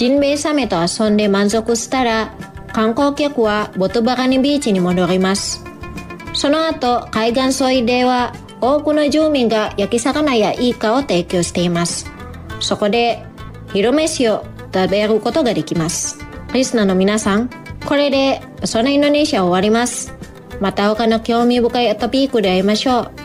ジンベエザメと遊んで満足したら、観光客はボトバガニビーチに戻ります。その後、海岸沿いでは多くの住民が焼き魚やイカを提供しています。そこで昼飯を食べることができます。リスナーの皆さん、これでそのインドネシア終わります。また他の興味深いトピックで会いましょう。